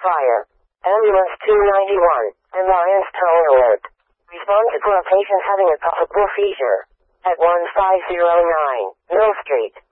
fire. Ambulance 291, and Lions Tower Alert. Response for a patient having a palpable seizure. At 1509 Mill Street.